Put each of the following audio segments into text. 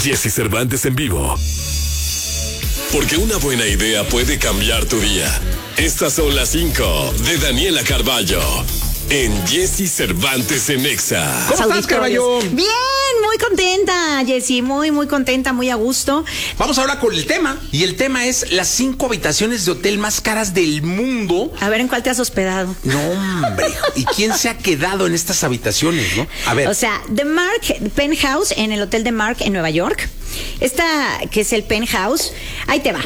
Jesse Cervantes en vivo. Porque una buena idea puede cambiar tu día. Estas son las 5 de Daniela Carballo en Jesse Cervantes en Exa. ¿Cómo estás, Carballo? Bien, muy contenta, Jessy, muy contenta, muy a gusto. Vamos ahora con el tema, y el tema es las 5 habitaciones de hotel más caras del mundo. A ver, ¿en cuál te has hospedado? No, hombre, ¿y quién se ha quedado en estas habitaciones, no? A ver. O sea, The Mark Penthouse en el Hotel The Mark en Nueva York. Esta, que es el Penthouse, ahí te va.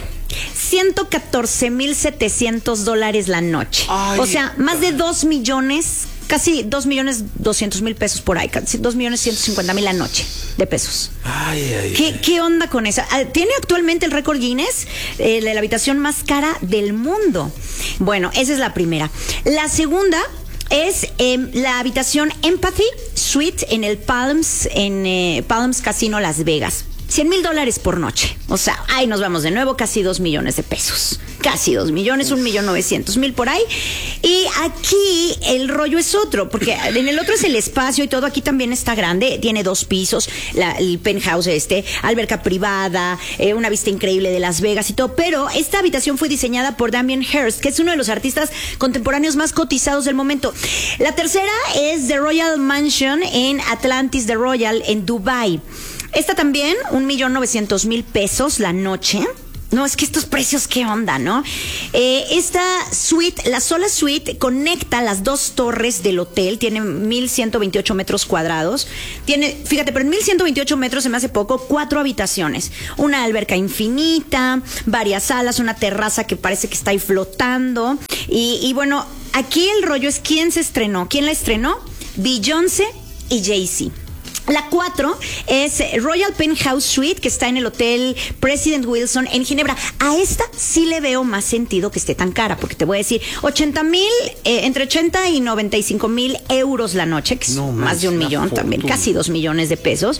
$114,700 la noche. Ay, o sea, más de 2 millones, casi 2,200,000 pesos por ahí, casi 2,150,000 la noche de pesos. ¿Qué onda con eso? Tiene actualmente el récord Guinness de la habitación más cara del mundo. Bueno, esa es la primera. La segunda es la habitación Empathy Suite en el Palms Casino Las Vegas. $100,000 por noche. O sea, ahí nos vamos de nuevo, casi 2 millones de pesos. Casi 2 millones, 1,900,000 por ahí. Y aquí el rollo es otro, porque en el otro es el espacio y todo. Aquí también está grande, tiene 2 pisos, el penthouse alberca privada, una vista increíble de Las Vegas y todo. Pero esta habitación fue diseñada por Damien Hirst, que es uno de los artistas contemporáneos más cotizados del momento. La tercera es The Royal Mansion en Atlantis The Royal en Dubai. Esta también, 1,900,000 pesos la noche. No, es que estos precios, ¿qué onda, no? Esta suite, la sola suite, conecta las 2 torres del hotel. Tiene 1,128 metros cuadrados. Tiene, fíjate, pero en 1,128 metros se me hace poco, 4 habitaciones. Una alberca infinita, varias salas, una terraza que parece que está ahí flotando. Y bueno, aquí el rollo es quién se estrenó. ¿Quién la estrenó? Beyoncé y Jay-Z. La 4 es Royal Penthouse Suite, que está en el Hotel President Wilson en Ginebra. A esta sí le veo más sentido que esté tan cara, porque te voy a decir, 80,000, entre 80 y 95,000 euros la noche, que es más de 1 millón también, casi 2 millones de pesos.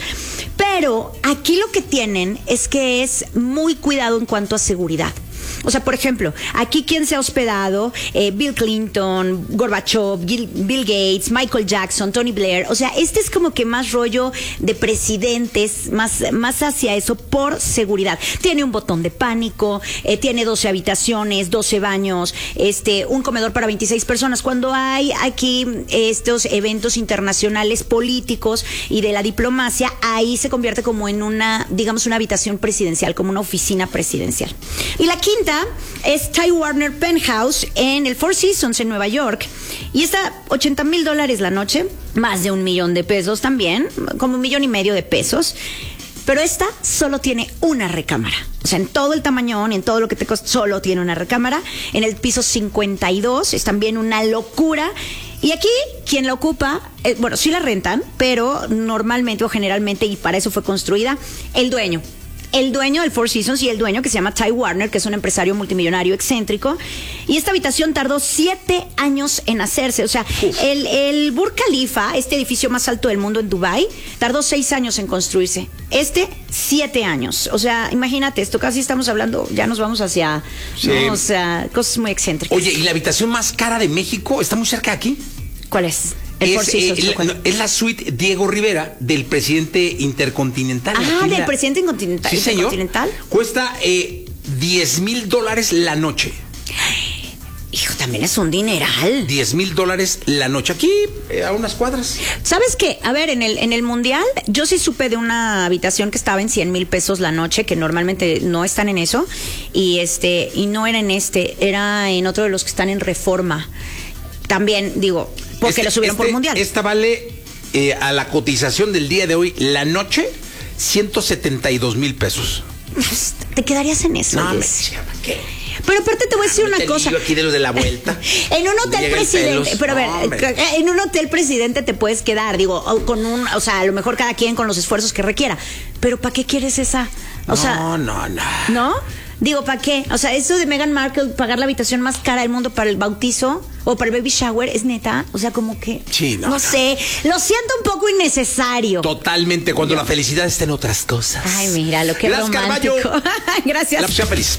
Pero aquí lo que tienen es que es muy cuidado en cuanto a seguridad. O sea, por ejemplo, aquí ¿quién se ha hospedado? Bill Clinton, Gorbachev, Bill Gates, Michael Jackson, Tony Blair. O sea, este es como que más rollo de presidentes, más hacia eso por seguridad. Tiene un botón de pánico, tiene 12 habitaciones, 12 baños, un comedor para 26 personas. Cuando hay aquí estos eventos internacionales políticos y de la diplomacia, ahí se convierte como en una, digamos, una habitación presidencial, como una oficina presidencial. Y la quinta es Ty Warner Penthouse en el Four Seasons en Nueva York. Y está $80,000 la noche, más de 1 millón de pesos también, como 1,5 millones de pesos. Pero esta solo tiene una recámara. O sea, en todo el tamañón, en todo lo que te costó, solo tiene una recámara. En el piso 52 es también una locura. Y aquí, quien la ocupa, bueno, sí la rentan, pero normalmente o generalmente, y para eso fue construida, el dueño del Four Seasons y el dueño que se llama Ty Warner, que es un empresario multimillonario excéntrico. Y esta habitación tardó 7 años en hacerse. O sea, el Burj Khalifa, este edificio más alto del mundo en Dubái, tardó 6 años en construirse. 7 años. O sea, imagínate esto, casi estamos hablando, ya nos vamos hacia, ¿no? O sea, cosas muy excéntricas. Oye, ¿y la habitación más cara de México está muy cerca de aquí? ¿Cuál es? Es la suite Diego Rivera del presidente intercontinental. Del presidente intercontinental. Sí, señor. Cuesta $10,000 la noche. Hijo, también es un dineral. $10,000 la noche. Aquí, a unas cuadras. ¿Sabes qué? A ver, en el Mundial, yo sí supe de una habitación que estaba en 100,000 pesos la noche, que normalmente no están en eso. Y no era en era en otro de los que están en Reforma. También, digo, porque lo subieron por Mundial. Esta vale, a la cotización del día de hoy, la noche, 172,000 pesos. ¿Te quedarías en eso? No, ¿qué? Pero aparte te voy a decir una cosa. Aquí de los de la vuelta. En un hotel presidente, pero a ver, en un hotel presidente te puedes quedar, digo, o sea, a lo mejor cada quien con los esfuerzos que requiera. Pero ¿para qué quieres esa? O sea, ¿no? Digo, ¿para qué? O sea, eso de Meghan Markle, pagar la habitación más cara del mundo para el bautizo o para el baby shower, ¿es neta? O sea, como que... Sí, no sé, lo siento un poco innecesario. Totalmente, cuando la felicidad está en otras cosas. Ay, mira, lo que romántico. Carballo. Gracias. La opción feliz.